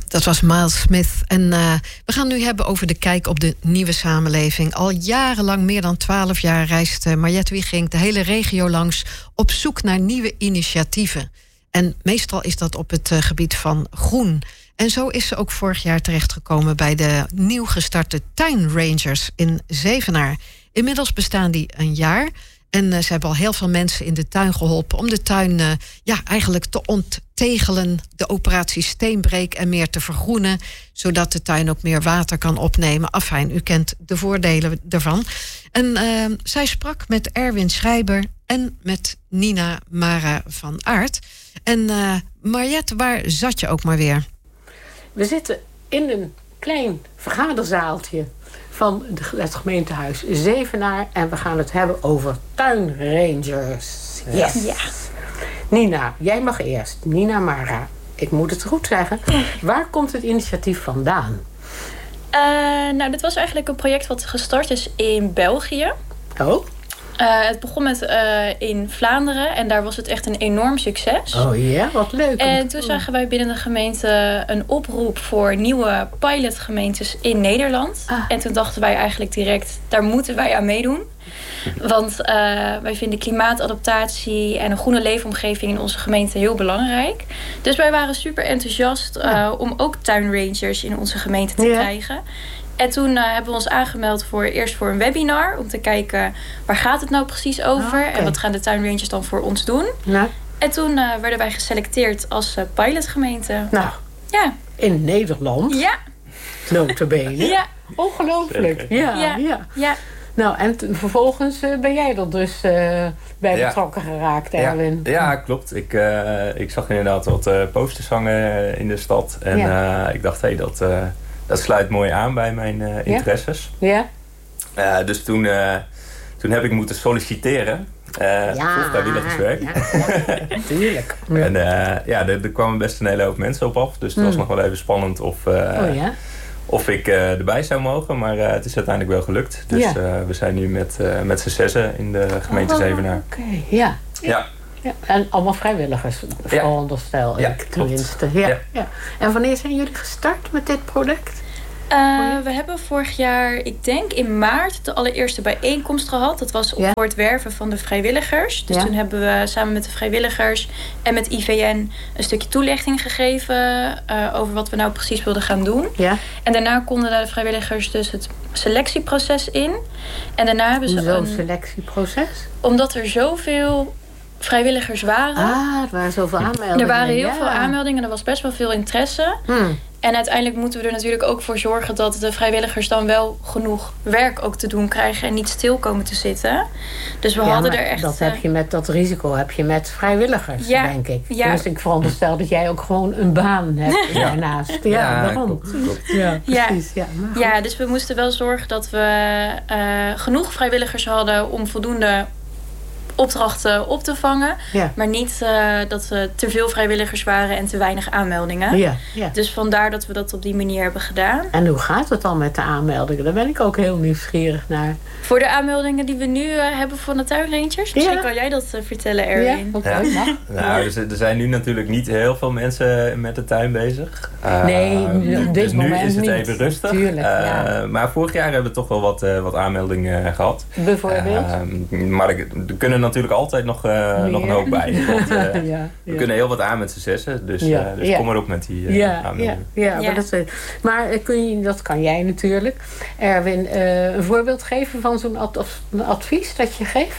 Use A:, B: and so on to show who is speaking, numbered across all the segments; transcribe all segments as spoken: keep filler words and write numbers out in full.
A: Dat was Miles Smith. En uh, we gaan nu hebben over de kijk op de nieuwe samenleving. Al jarenlang, meer dan twaalf jaar, reist uh, Mariette Wiegink de hele regio langs op zoek naar nieuwe initiatieven. En meestal is dat op het uh, gebied van groen. En zo is ze ook vorig jaar terechtgekomen bij de nieuw gestarte Tuinrangers in Zevenaar. Inmiddels bestaan die een jaar. En uh, ze hebben al heel veel mensen in de tuin geholpen om de tuin uh, ja, eigenlijk te onttegelen, de operatie Steenbreek en meer te vergroenen, zodat de tuin ook meer water kan opnemen. Afijn, u kent de voordelen ervan. En uh, zij sprak met Erwin Schrijber en met Nina Mara van Aert. En uh, Mariette, waar zat je ook maar weer?
B: We zitten in een klein vergaderzaaltje van het gemeentehuis Zevenaar. En we gaan het hebben over tuinrangers. Yes. Ja. Nina, jij mag eerst. Nina Mara, ik moet het goed zeggen. Waar komt het initiatief vandaan?
C: Uh, nou, dit was eigenlijk een project wat gestart is in België.
B: Oh?
C: Uh, het begon met uh, in Vlaanderen en daar was het echt een enorm succes.
B: Oh ja, wat leuk.
C: En toen zagen wij binnen de gemeente een oproep voor nieuwe pilotgemeentes in Nederland. Ah. En toen dachten wij eigenlijk direct, daar moeten wij aan meedoen. Want uh, wij vinden klimaatadaptatie en een groene leefomgeving in onze gemeente heel belangrijk. Dus wij waren super enthousiast uh, ja. om ook tuinrangers in onze gemeente te ja. krijgen. En toen uh, hebben we ons aangemeld voor eerst voor een webinar. Om te kijken, waar gaat het nou precies over? Oh, okay. En wat gaan de tuinrangers dan voor ons doen? Nou. En toen uh, werden wij geselecteerd als uh, pilotgemeente.
B: Nou,
C: ja.
B: In Nederland?
C: Ja.
B: Nota bene.
C: Ja.
B: Ongelooflijk. Ja, ja. ja.
C: ja.
B: Nou, en t- vervolgens uh, ben jij er dus uh, bij ja. betrokken geraakt, Erwin.
D: Ja, ja klopt. Ik, uh, ik zag inderdaad wat uh, posters hangen in de stad. En ja. uh, ik dacht, hé, hey, dat... Uh, Dat sluit mooi aan bij mijn uh, interesses.
B: Ja.
D: Uh, dus toen, uh, toen heb ik moeten solliciteren uh,
B: ja.
D: voor vrijwilligerswerk.
B: Ja, ja. Tuurlijk.
D: En uh, ja, er, er kwamen best een hele hoop mensen op af. Dus het mm. was nog wel even spannend of, uh,
B: oh, ja?
D: of ik uh, erbij zou mogen. Maar uh, het is uiteindelijk wel gelukt. Dus ja. uh, we zijn nu met, uh, met z'n zessen in de gemeente oh, Zevenaar.
B: Oké, okay. ja.
D: ja.
B: Ja, en allemaal vrijwilligers, veronderstel
D: ja.
B: ik tenminste. Ja, ja. Ja. En wanneer zijn jullie gestart met dit project?
C: Uh, we hebben vorig jaar, ik denk in maart, de allereerste bijeenkomst gehad. Dat was ja. voor het werven van de vrijwilligers. Dus ja. toen hebben we samen met de vrijwilligers en met I V N een stukje toelichting gegeven uh, over wat we nou precies wilden gaan doen.
B: Ja.
C: En daarna konden de vrijwilligers dus het selectieproces in. En daarna hebben ze
B: Hoezo
C: een
B: selectieproces?
C: Omdat er zoveel vrijwilligers waren.
B: Ah, er waren zoveel aanmeldingen.
C: Er waren heel
B: ja.
C: veel aanmeldingen. Er was best wel veel interesse.
B: Hmm.
C: En uiteindelijk moeten we er natuurlijk ook voor zorgen dat de vrijwilligers dan wel genoeg werk ook te doen krijgen en niet stil komen te zitten. Dus we
B: ja,
C: hadden er echt.
B: Dat heb je met dat risico heb je met vrijwilligers,
C: ja,
B: denk ik.
C: Ja.
B: Dus ik veronderstel dat jij ook gewoon een baan hebt ja. daarnaast. Ja,
D: ja
B: daarom.
D: Klopt, klopt.
B: Ja, precies. Ja.
C: Ja, ja, dus we moesten wel zorgen dat we uh, genoeg vrijwilligers hadden om voldoende opdrachten op te vangen. Ja. Maar niet uh, dat er te veel vrijwilligers waren en te weinig aanmeldingen.
B: Ja, ja.
C: Dus vandaar dat we dat op die manier hebben gedaan.
B: En hoe gaat het dan met de aanmeldingen? Daar ben ik ook heel nieuwsgierig naar.
C: Voor de aanmeldingen die we nu uh, hebben voor de tuinrangers? Misschien ja. kan jij dat uh, vertellen, Erwin.
B: Ja, okay. ja.
D: Nou, er, er zijn nu natuurlijk niet heel veel mensen met de tuin bezig. Uh,
B: nee, op dit
D: dus
B: moment
D: nu is het
B: niet.
D: even rustig.
B: Tuurlijk,
D: uh,
B: ja.
D: Maar vorig jaar hebben we toch wel wat, uh, wat aanmeldingen gehad.
B: Bijvoorbeeld?
D: Uh, maar er, er kunnen natuurlijk altijd nog, uh, nog een hoop bij. Want, uh, ja, ja. We kunnen heel wat aan met z'n zessen. Dus, ja, uh, dus ja. kom maar op met die uh,
B: ja,
D: aanmeldingen.
B: Ja, ja, ja. Maar, dat, maar kun je, dat kan jij natuurlijk. Erwin, uh, een voorbeeld geven van zo'n ad, advies dat je geeft?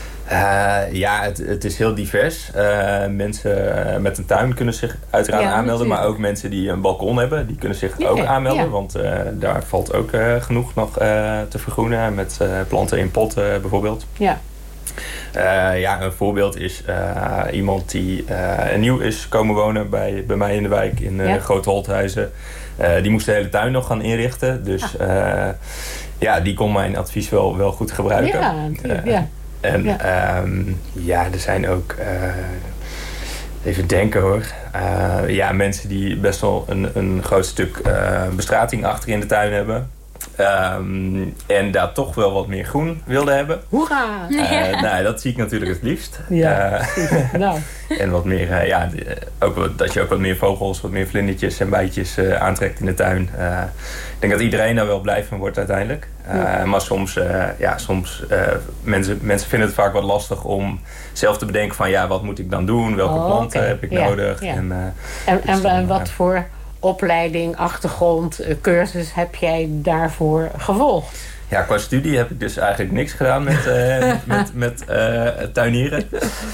D: Uh, ja, het, het is heel divers. Uh, mensen met een tuin kunnen zich uiteraard ja, aanmelden. Natuurlijk. Maar ook mensen die een balkon hebben, die kunnen zich ja, ook aanmelden. Ja. Want uh, daar valt ook uh, genoeg nog uh, te vergroenen. Met uh, planten in potten bijvoorbeeld.
B: Ja.
D: Uh, ja, een voorbeeld is uh, iemand die uh, nieuw is komen wonen bij, bij mij in de wijk in uh, ja. Grote Holthuizen. Uh, die moest de hele tuin nog gaan inrichten. Dus uh, ja, die kon mijn advies wel, wel goed gebruiken.
B: Ja, uh, ja.
D: En ja. Um, ja, er zijn ook, uh, even denken hoor, uh, ja, mensen die best wel een, een groot stuk uh, bestrating achter in de tuin hebben. Um, en daar toch wel wat meer groen wilde hebben.
B: Hoera!
D: Uh, ja. Nou, dat zie ik natuurlijk het liefst.
B: Ja,
D: uh,
B: nou.
D: En wat meer, uh, ja, ook wat, dat je ook wat meer vogels, wat meer vlindertjes en bijtjes uh, aantrekt in de tuin. Uh, ik denk dat iedereen daar wel blij van wordt uiteindelijk. Uh, ja. Maar soms, uh, ja, soms uh, mensen, mensen vinden het vaak wat lastig om zelf te bedenken van ja, wat moet ik dan doen? Welke oh, planten okay. heb ik ja, nodig?
B: Ja.
D: En, uh,
B: en, en, dan, en wat uh, voor opleiding, achtergrond, cursus heb jij daarvoor gevolgd?
D: Ja, qua studie heb ik dus eigenlijk niks gedaan met, uh, met, met uh, tuinieren.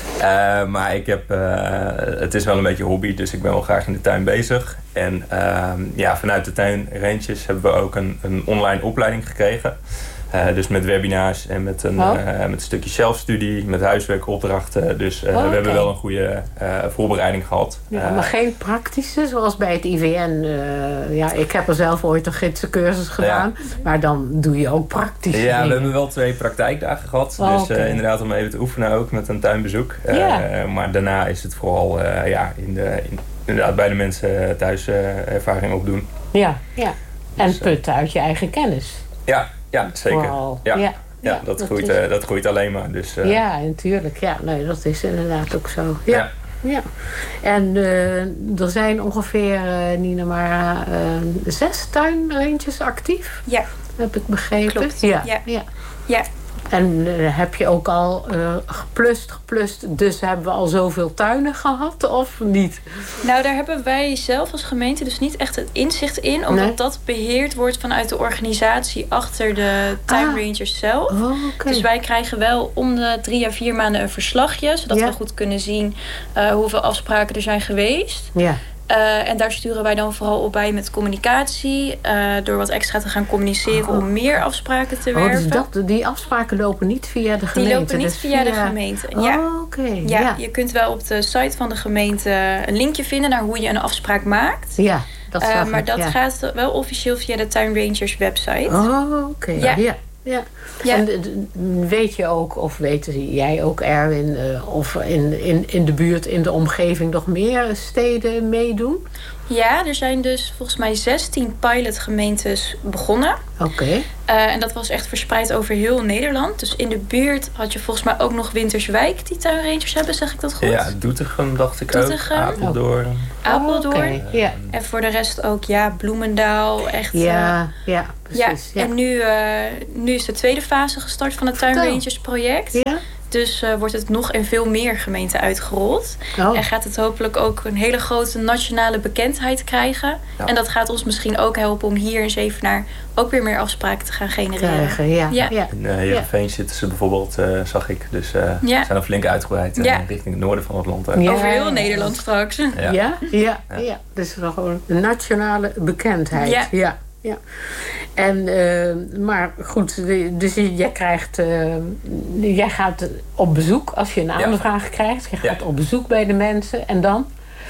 D: Uh, maar ik heb, uh, het is wel een beetje hobby, dus ik ben wel graag in de tuin bezig. En uh, ja, vanuit de tuinranges hebben we ook een, een online opleiding gekregen. Uh, dus met webinars en met een, oh. uh, met een stukje zelfstudie, met huiswerkopdrachten. Dus uh, oh, okay. we hebben wel een goede uh, voorbereiding gehad.
B: Ja, maar geen praktische, zoals bij het I V N. Uh, ja, ik heb er zelf ooit een gidsencursus gedaan. Ja. Maar dan doe je ook praktisch.
D: Ja, dingen. We hebben wel twee praktijkdagen gehad. Oh, dus okay. uh, inderdaad om even te oefenen ook met een tuinbezoek. Uh, ja. Maar daarna is het vooral uh, ja, in de, in, inderdaad bij de mensen thuis uh, ervaring opdoen.
B: Ja, ja. En dus, putten uit je eigen kennis.
D: Ja. Ja, zeker. Ja, ja, ja, ja, dat, dat, groeit, is... uh, dat groeit alleen maar. Dus, uh...
B: Ja, natuurlijk. Ja, nee, dat is inderdaad ook zo. Ja. ja. ja. En uh, er zijn ongeveer, uh, Nina, maar uh, zes tuinranges actief.
C: Ja.
B: Heb ik begrepen.
C: Klopt.
B: Ja.
C: Ja.
B: ja.
C: ja.
B: En uh, heb je ook al uh, geplust, geplust, dus hebben we al zoveel tuinen gehad of niet?
C: Nou, daar hebben wij zelf als gemeente dus niet echt het inzicht in. Omdat nee? dat beheerd wordt vanuit de organisatie achter de tuinrangers ah. zelf.
B: Oh, okay.
C: Dus wij krijgen wel om de drie à vier maanden een verslagje. Zodat ja. we goed kunnen zien uh, hoeveel afspraken er zijn geweest.
B: Ja.
C: Uh, en daar sturen wij dan vooral op bij met communicatie. Uh, door wat extra te gaan communiceren oh. om meer afspraken te werven.
B: Oh, dus dat, die afspraken lopen niet via de gemeente?
C: Die lopen niet
B: dus
C: via, via de gemeente. Ja.
B: Oh, oké. Okay.
C: Ja,
B: ja,
C: je kunt wel op de site van de gemeente een linkje vinden naar hoe je een afspraak maakt.
B: Ja, dat
C: uh,
B: zag
C: Maar
B: ik,
C: dat
B: ja.
C: gaat wel officieel via de Tuinrangers website.
B: Oh, oké. Okay.
C: Ja.
B: ja. Ja. ja. En weet je ook, of weet jij ook, Erwin, uh, of in, in, in de buurt, in de omgeving nog meer steden meedoen?
C: Ja, er zijn dus volgens mij zestien pilotgemeentes begonnen.
B: Oké. Okay.
C: Uh, en dat was echt verspreid over heel Nederland. Dus in de buurt had je volgens mij ook nog Winterswijk die tuinrangers hebben, zeg ik dat goed?
D: Ja, Doetinchem dacht ik
C: Doetinchem.
D: ook. Apeldoorn.
C: Oh. Apeldoorn.
B: Okay. Ja.
C: En voor de rest ook, ja, Bloemendaal. Echt,
B: ja,
C: uh,
B: ja, precies.
C: Ja.
B: Ja.
C: En nu, uh, nu is de tweede fase gestart van het Tuinrangers project.
B: Ja.
C: Dus uh, wordt het nog in veel meer gemeenten uitgerold.
B: Oh.
C: En gaat het hopelijk ook een hele grote nationale bekendheid krijgen. Ja. En dat gaat ons misschien ook helpen om hier in Zevenaar ook weer meer afspraken te gaan genereren.
B: Krijgen, ja.
C: Ja.
B: Ja.
D: In uh, Heerenveen ja. zitten ze bijvoorbeeld, uh, zag ik. Dus uh,
C: ja.
D: zijn er flink uitgebreid uh, ja. richting het noorden van het land. Uh.
C: Ja. Over heel Nederland straks.
B: Ja, ja, ja. ja. ja. Dus gewoon een nationale bekendheid.
C: Ja.
B: ja. Ja, en, uh, maar goed, dus jij krijgt, uh, jij gaat op bezoek als je een aanvraag ja. krijgt. Je gaat ja. op bezoek bij de mensen en dan?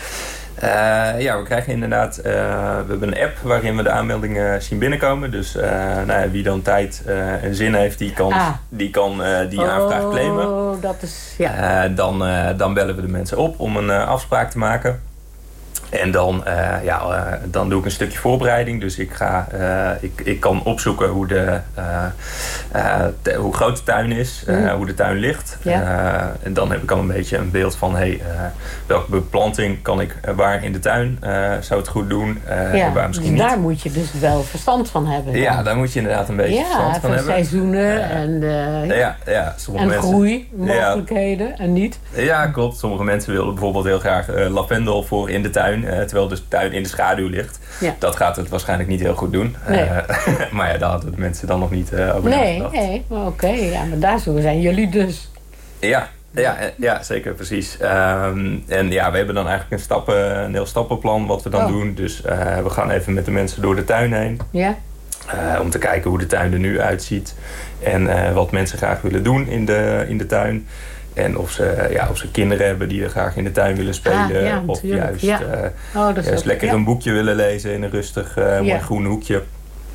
D: Uh, ja, we krijgen inderdaad, uh, we hebben een app waarin we de aanmeldingen zien binnenkomen. Dus uh, nou ja, wie dan tijd uh, en zin heeft, die kan ah. die, kan, uh, die oh, aanvraag claimen.
B: Oh, dat is, ja.
D: Uh, dan, uh, dan bellen we de mensen op om een uh, afspraak te maken. En dan, uh, ja, uh, dan doe ik een stukje voorbereiding. Dus ik, ga, uh, ik, ik kan opzoeken hoe, de, uh, uh, te, hoe groot de tuin is, uh, mm. hoe de tuin ligt. Ja. Uh, en dan heb ik al een beetje een beeld van hey, uh, welke beplanting kan ik uh, waar in de tuin uh, zou het goed doen. Uh,
B: ja,
D: en waar misschien
B: dus
D: niet.
B: Daar moet je dus wel verstand van hebben. Dan.
D: Ja, daar moet je inderdaad een beetje
B: ja,
D: verstand van, van hebben.
B: Seizoenen
D: uh,
B: en, uh,
D: ja, ja, sommige
B: en
D: mensen,
B: groeimogelijkheden ja, en niet.
D: Ja, klopt. Sommige mensen willen bijvoorbeeld heel graag uh, lavendel voor in de tuin. Uh, terwijl de tuin in de schaduw ligt. Ja. Dat gaat het waarschijnlijk niet heel goed doen. Nee. Uh, maar ja, daar hadden de mensen dan nog niet uh, over
B: nee,
D: nagedacht.
B: Nee, oké. Okay, ja, maar daar zo zijn jullie dus.
D: Ja, ja, ja zeker, precies. Um, en ja, we hebben dan eigenlijk een, stappen, een heel stappenplan wat we dan oh. doen. Dus uh, we gaan even met de mensen door de tuin heen.
B: Ja.
D: Uh, om te kijken hoe de tuin er nu uitziet. En uh, wat mensen graag willen doen in de, in de tuin. En of ze, ja, of ze kinderen hebben die er graag in de tuin willen spelen. Ah, ja, of juist,
B: ja.
D: uh,
B: oh,
D: juist lekker
B: ja.
D: een boekje willen lezen in een rustig uh, mooi ja. groen hoekje.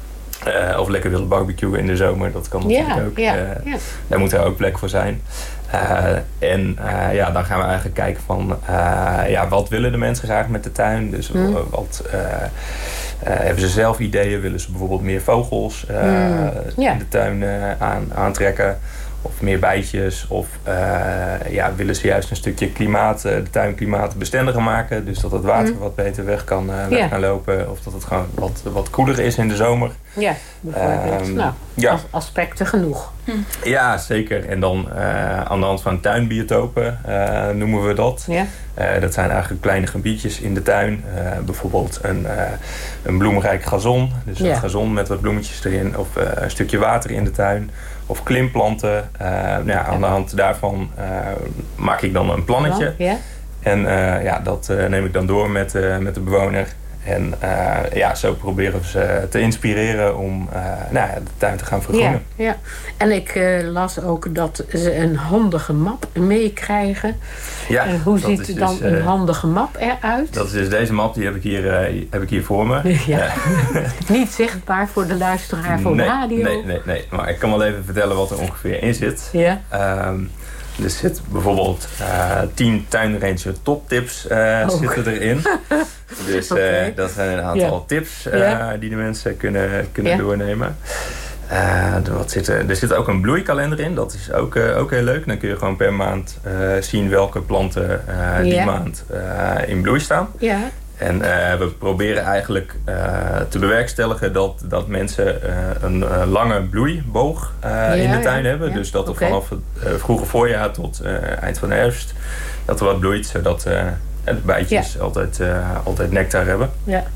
D: Uh, of lekker willen barbecuen in de zomer. Dat kan natuurlijk
B: ja,
D: ook.
B: Ja,
D: uh,
B: ja.
D: Daar moet er ook plek voor zijn. Uh, en uh, ja, dan gaan we eigenlijk kijken van... Uh, ja, wat willen de mensen graag met de tuin? Dus mm. wat... Uh, uh, hebben ze zelf ideeën? Willen ze bijvoorbeeld meer vogels uh, mm. ja. in de tuin uh, aan, aantrekken? Of meer bijtjes? Of uh, ja, willen ze juist een stukje klimaat, de tuin klimaatbestendiger maken? Dus dat het water mm. wat beter weg kan, uh, weg ja. kan lopen. Of dat het gewoon wat, wat koeler is in de zomer.
B: Ja, bijvoorbeeld. Um, nou, ja. aspecten genoeg.
C: Hm.
D: Ja, zeker. En dan uh, aan de hand van tuinbiotopen uh, noemen we dat.
B: Ja.
D: Uh, dat zijn eigenlijk kleine gebiedjes in de tuin. Uh, bijvoorbeeld een, uh, een bloemrijk gazon. Dus ja. een gazon met wat bloemetjes erin. Of uh, een stukje water in de tuin. Of klimplanten. Uh, nou ja, aan de hand daarvan uh, maak ik dan een plannetje.
B: Ja.
D: En uh, ja, dat uh, neem ik dan door met, uh, met de bewoner. En uh, ja, zo proberen we ze te inspireren om uh, nou ja, de tuin te gaan vergroenen.
B: Ja, ja. En ik uh, las ook dat ze een handige map meekrijgen.
D: Ja,
B: uh, hoe ziet dus, dan uh, een handige map eruit?
D: Dat is dus deze map, die heb ik hier, uh, heb ik hier voor me.
B: Ja. Niet zichtbaar voor de luisteraar voor
D: nee,
B: radio.
D: Nee, nee, nee, maar ik kan wel even vertellen wat er ongeveer in zit.
B: Ja.
D: Um, Er zit bijvoorbeeld uh, tien tuinranger toptips uh, oh. zitten erin. Dus uh, okay. dat zijn een aantal ja. tips uh, ja. die de mensen kunnen, kunnen ja. doornemen. Uh, wat zit er? er zit ook een bloeikalender in. Dat is ook, uh, ook heel leuk. Dan kun je gewoon per maand uh, zien welke planten uh, die ja. maand uh, in bloei staan.
B: Ja.
D: En uh, we proberen eigenlijk uh, te bewerkstelligen dat, dat mensen uh, een uh, lange bloeiboog uh, ja, in de tuin ja, hebben. Ja. Dus dat er okay. vanaf het uh, vroege voorjaar tot uh, eind van de herfst dat er wat bloeit. Zodat uh, de bijtjes ja. altijd, uh, altijd nectar hebben.
B: Ja.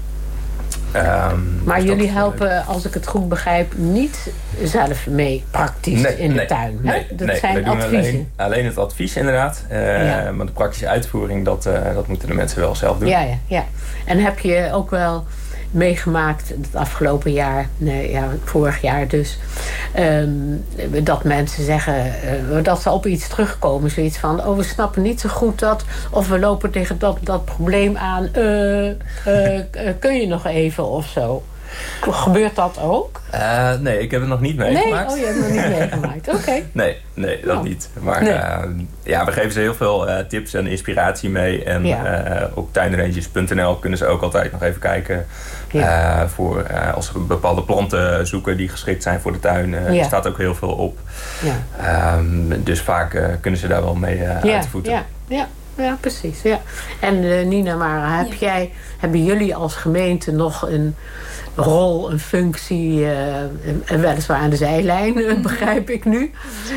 D: Um,
B: maar
D: dus
B: jullie helpen, leuk. Als ik het goed begrijp, niet zelf mee praktisch
D: nee,
B: in de
D: nee,
B: tuin.
D: Nee,
B: dat
D: nee,
B: zijn adviezen.
D: Alleen, alleen het advies inderdaad. Uh, ja. Maar de praktische uitvoering, dat, uh, dat moeten de mensen wel zelf doen.
B: Ja, ja, ja. En heb je ook wel meegemaakt het afgelopen jaar, nee, ja, vorig jaar dus, um, dat mensen zeggen uh, dat ze op iets terugkomen, zoiets van, oh, we snappen niet zo goed dat, of we lopen tegen dat, dat probleem aan, uh, uh, uh, kun je nog even of zo? Gebeurt dat ook?
D: Uh, nee, ik heb het nog niet meegemaakt.
B: Nee, oh, je hebt het nog niet meegemaakt. Oké. Okay.
D: Nee, nee, dat oh. niet. Maar nee. uh, ja, we geven ze heel veel uh, tips en inspiratie mee. En ja. uh, op tuinrangers punt n l kunnen ze ook altijd nog even kijken. Ja. Uh, voor, uh, als ze bepaalde planten zoeken die geschikt zijn voor de tuin. Uh, ja. Er staat ook heel veel op. Ja. Um, dus vaak uh, kunnen ze daar wel mee uh,
B: ja.
D: uit de voeten.
B: Ja, ja. Ja, precies. Ja. En uh, Nina Mara, heb ja. jij, hebben jullie als gemeente nog een rol, een functie, uh, en weliswaar aan de zijlijn, uh, begrijp ik nu.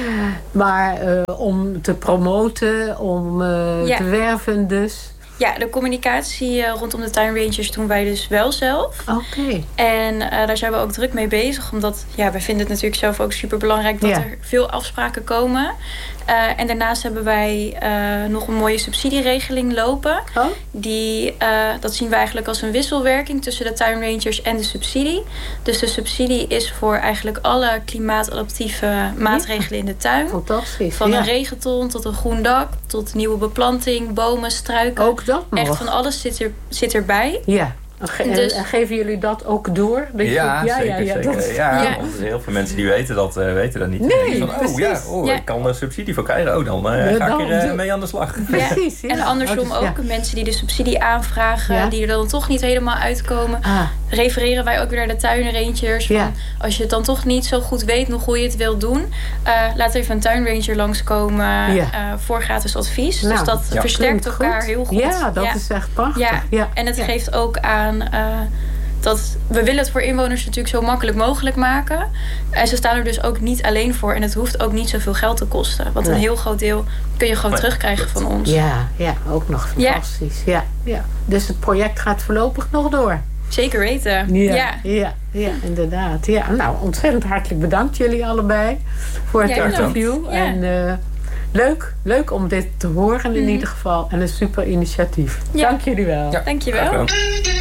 B: Maar uh, om te promoten, om uh, ja. te werven dus.
C: Ja, de communicatie uh, rondom de tuinrangers doen wij dus wel zelf.
B: Oké. Okay.
C: En uh, daar zijn we ook druk mee bezig. Omdat ja, wij vinden het natuurlijk zelf ook super belangrijk dat ja. er veel afspraken komen. Uh, en daarnaast hebben wij uh, nog een mooie subsidieregeling lopen.
B: Oh?
C: Die, uh, dat zien we eigenlijk als een wisselwerking tussen de tuinrangers en de subsidie. Dus de subsidie is voor eigenlijk alle klimaatadaptieve maatregelen in de tuin.
B: Fantastisch.
C: Van
B: ja.
C: een regenton tot een groen dak, tot nieuwe beplanting, bomen, struiken.
B: Ook dat nog?
C: Echt van alles zit, er, zit erbij.
B: Ja. En, dus, en geven jullie dat ook door? Dat
D: ja,
B: je, ja,
D: zeker.
B: Ja, ja,
D: zeker.
B: Dat,
D: ja,
C: ja.
D: Heel veel mensen die weten dat, uh, weten dat niet.
B: Nee,
D: van, oh ja, oh,
C: ja.
D: ik kan er subsidie voor krijgen. Oh, dan uh, ga ik er uh, mee aan de slag.
B: Precies, ja.
C: En andersom oh, dus, ook ja. mensen die de subsidie aanvragen, ja. die er dan toch niet helemaal uitkomen.
B: Ah.
C: Refereren wij ook weer naar de tuinrangers. Van,
B: ja.
C: Als je het dan toch niet zo goed weet nog hoe je het wilt doen, uh, laat even een tuinranger langskomen ja. uh, voor gratis advies. Nou, dus dat ja. versterkt elkaar
B: goed.
C: heel goed.
B: Ja, dat ja. is echt prachtig.
C: Ja.
B: Ja.
C: En het
B: ja.
C: geeft ook aan Uh, dat we willen het voor inwoners natuurlijk zo makkelijk mogelijk maken. En ze staan er dus ook niet alleen voor. En het hoeft ook niet zoveel geld te kosten. Want nee. een heel groot deel kun je gewoon terugkrijgen van ons.
B: Ja, ja, ook nog fantastisch. Ja. Ja, ja. Dus het project gaat voorlopig nog door.
C: Zeker weten.
B: Ja,
C: ja.
B: ja, ja inderdaad. Ja, nou, ontzettend hartelijk bedankt jullie allebei voor het ja, interview. Ja. En uh, leuk, leuk om dit te horen in mm. ieder geval. En een super initiatief. Ja. Dank jullie wel.
C: Ja. Dank je wel.